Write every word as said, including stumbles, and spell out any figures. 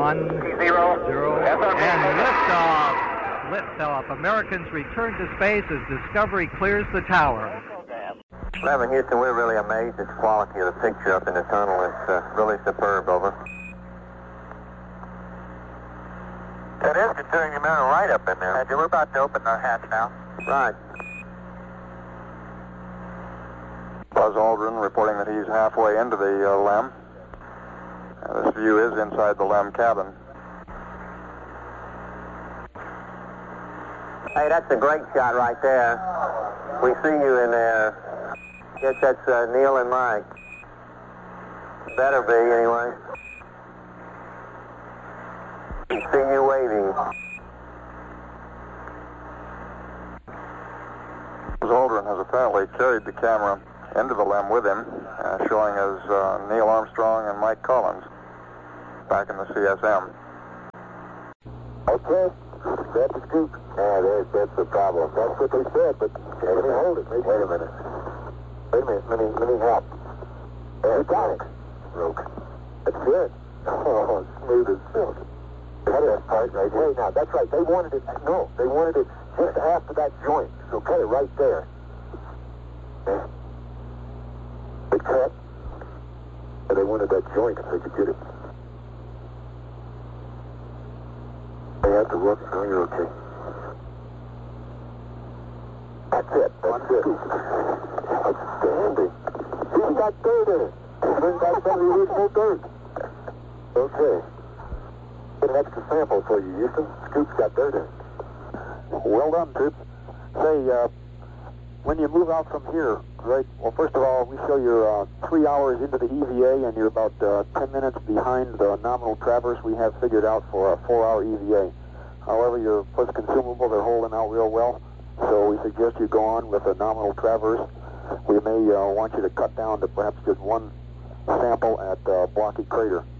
One, zero, zero, and liftoff. Liftoff. Americans return to space as Discovery clears the tower. eleven Houston, we're really amazed at the quality of the picture up in the tunnel. It's uh, really superb, over. It is, considering the amount of light up in there. Uh, we're about to open the hatch now. Right. Buzz Aldrin reporting that he's halfway into the uh, LEM. Uh, this view is inside the LEM cabin. Hey, that's a great shot right there. We see you in there. Guess that's uh, Neil and Mike. Better be, anyway. We see you waving. Buzz Aldrin has apparently carried the camera into the LEM with him, uh, showing as uh, Neil Armstrong and Mike Collins back in the C S M. Okay, that's the scoop. Yeah, there's, that's the problem. That's what they said, but let me hold it. Wait, wait a minute. Wait a minute, let me, let me help. There, got it. Broke. That's good. Oh, smooth as silk. Cut it part right here. Now, that's right. They wanted it, no, they wanted it just after that joint. So cut it right there. Yeah. They cut. And they wanted that joint if they could get it. They have to look. Oh, you're okay. That's it. That's it. Outstanding. See, we got dirt in it. Bring back some of the original dirt. Okay. Get an extra sample for you, Houston. Scoop's got dirt in it. Well done, Troop. Say, uh, when you move out from here, right, well, first of all, we show you're uh, three hours into the E V A, and you're about uh, ten minutes behind the nominal traverse we have figured out for a four-hour E V A. However, your plus consumable, they're holding out real well, so we suggest you go on with a nominal traverse. We may uh, want you to cut down to perhaps just one sample at uh, Blocky Crater.